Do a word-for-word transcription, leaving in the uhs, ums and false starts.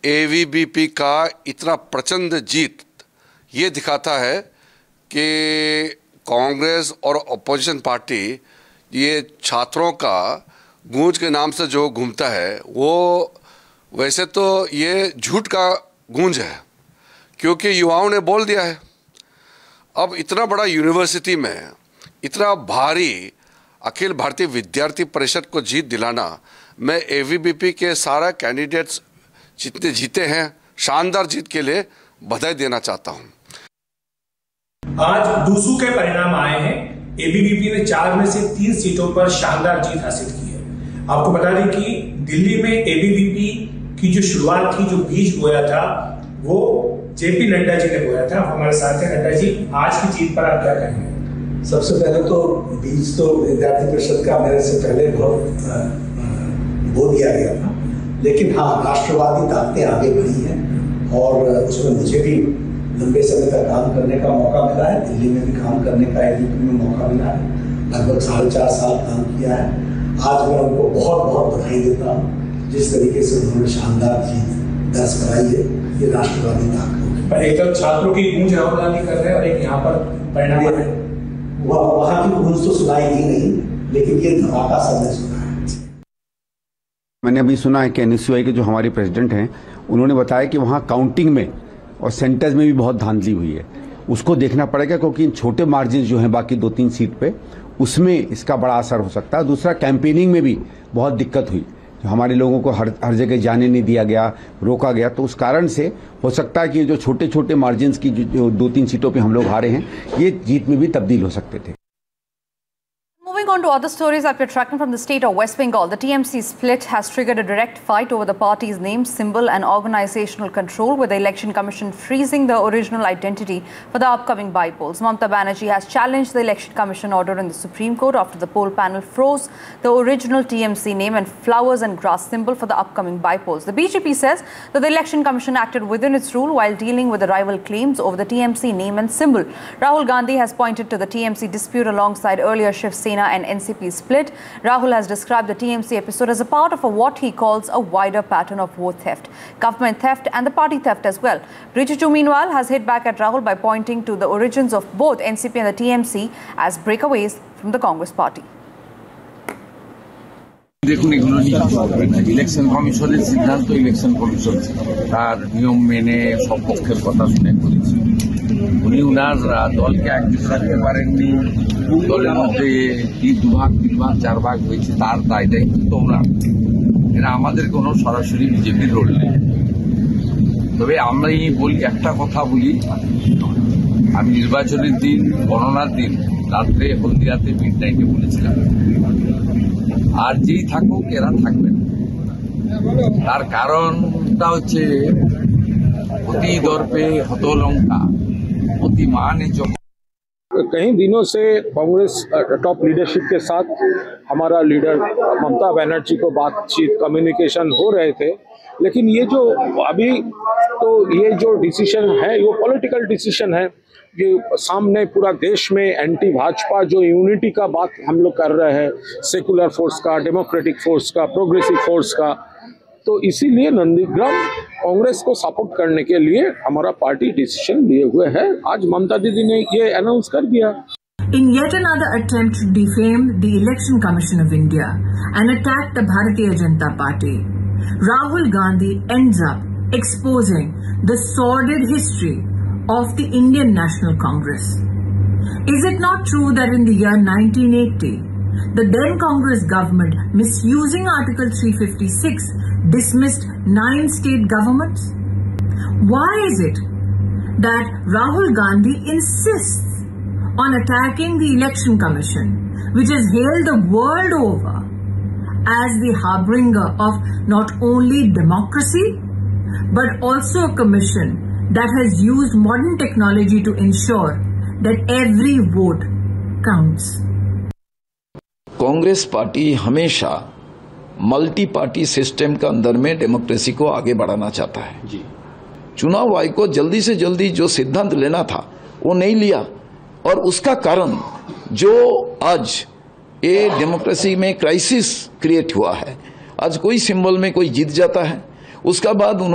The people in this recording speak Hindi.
ए वी बी पी का इतना प्रचंड जीत ये दिखाता है कि कांग्रेस और अपोजिशन पार्टी ये छात्रों का गूंज के नाम से जो घूमता है वो वैसे तो ये झूठ का गूंज है, क्योंकि युवाओं ने बोल दिया है। अब इतना बड़ा यूनिवर्सिटी में इतना भारी अखिल भारतीय विद्यार्थी परिषद को जीत दिलाना, मैं ए वी बी पी के सारा कैंडिडेट्स जितने जीते हैं शानदार जीत के लिए बधाई देना चाहता हूं। आज दूसू के परिणाम आए हैं। ए बी वी पी ने चार में से तीन सीटों पर शानदार जीत हासिल की है। आपको बता दें कि दिल्ली में ए बी वी पी की जो शुरुआत थी, जो बीज बोया था, वो जे पी नड्डा जी ने बोया था। हमारे साथ हैं नड्डा जी, आज की जीत पर आप क्या कहेंगे? सबसे पहले तो बीज तो विद्यार्थी परिषद का मेरे से पहले बहुत बो दिया गया था, लेकिन हाँ, राष्ट्रवादी ताकतें आगे बढ़ी हैं और उसमें मुझे भी लंबे समय तक काम करने का मौका मिला है। दिल्ली में भी काम करने का ए बी वी पी में मौका मिला है। लगभग साढ़े चार साल काम किया है। आज मैं उनको बहुत बहुत बधाई देता हूँ, जिस तरीके से उन्होंने शानदार जीत दर्ज कराई है। ये राष्ट्रवादी ताकत पर एक तरफ छात्रों की गूंज राहुल गांधी कर रहे हैं और एक यहाँ पर परिणाम है। वहां की गूंज तो सुनाई दी नहीं, लेकिन ये धमाका सबने सुना है। मैंने अभी सुना है कि एन एस यू आई के जो हमारे प्रेसिडेंट हैं उन्होंने बताया कि वहाँ काउंटिंग में और सेंटर्स में भी बहुत धांधली हुई है। उसको देखना पड़ेगा, क्योंकि इन छोटे मार्जिन जो हैं बाकी दो तीन सीट पे, उसमें इसका बड़ा असर हो सकता है। दूसरा, कैंपेनिंग में भी बहुत दिक्कत हुई, जो हमारे लोगों को हर हर जगह जाने नहीं दिया गया, रोका गया। तो उस कारण से हो सकता है कि जो छोटे छोटे मार्जिन की जो, जो दो तीन सीटों पे हम लोग हारे हैं, ये जीत में भी तब्दील हो सकते थे। Moving on to other stories that we're tracking from the state of West Bengal, the T M C split has triggered a direct fight over the party's name, symbol and organizational control, with the Election Commission freezing the original identity for the upcoming by-polls. Mamata Banerjee has challenged the Election Commission order in the Supreme Court after the poll panel froze the original T M C name and flowers and grass symbol for the upcoming by-polls. The B J P says that the Election Commission acted within its rule while dealing with the rival claims over the T M C name and symbol. Rahul Gandhi has pointed to the T M C dispute alongside earlier Shiv Sena and N C P split. Rahul has described the T M C episode as a part of a, what he calls a wider pattern of vote theft, government theft and the party theft as well. Rijichu meanwhile has hit back at Rahul by pointing to the origins of both N C P and the T M C as breakaways from the Congress party. দেখুন, এগুলো নিয়ে হবে না। ইলেকশন কমিশনের সিদ্ধান্ত ইলেকশন কমিশন তার নিয়ম মেনে সব পক্ষের কথা শুনে করেছে। উনি উনার দলকে একত্রিত রাখতে পারেননি, দলের মধ্যে কি দুভাগ তিন ভাগ চার ভাগ হয়েছে তার দায় দায়িত্ব তো ওনার। এরা আমাদের কোনো সরাসরি বিজেপির রোল নেই। তবে আমরা এই বলি, একটা কথা বলি, আমি নির্বাচনের দিন, গণনার দিন রাত্রে হলদিয়াতে মিড নাইটে বলেছিলাম, আর যেই থাকুক এরা থাকবে না। তার কারণটা হচ্ছে অতি দর্পে হতলঙ্কা অতি মানে চোখ। कई दिनों से कांग्रेस टॉप लीडरशिप के साथ हमारा लीडर ममता बनर्जी को बातचीत कम्युनिकेशन हो रहे थे, लेकिन ये जो अभी तो ये जो डिसीजन है वो पॉलिटिकल डिसीजन है। ये सामने पूरा देश में एंटी भाजपा जो यूनिटी का बात हम लोग कर रहे हैं, सेकुलर फोर्स का, डेमोक्रेटिक फोर्स का, प्रोग्रेसिव फोर्स का, तो इसीलिए नंदीग्राम कांग्रेस को सपोर्ट करने के लिए हमारा पार्टी डिसीजन लिए हुए है। आज ममता दीदी ने ये अनाउंस कर दिया। In yet another attempt to defame the Election Commission of India and attack the Bharatiya Janata Party, Rahul Gandhi ends up exposing the sordid history of the Indian National Congress. Is it not true that in the year nineteen eighty, the then Congress government, misusing Article three fifty-six, dismissed nine state governments? Why is it that Rahul Gandhi insists on attacking the Election Commission, which is hailed the world over as the harbinger of not only democracy, but also a commission that has used modern technology to ensure that every vote counts? Congress party हमेशा मल्टी पार्टी सिस्टम के अंदर में डेमोक्रेसी को आगे बढ़ाना चाहता है। जी। चुनाव आयोग को जल्दी से जल्दी जो सिद्धांत लेना था वो नहीं लिया, और उसका कारण जो आज ये डेमोक्रेसी में क्राइसिस क्रिएट हुआ है। आज कोई सिंबल में कोई जीत जाता है, उसका बाद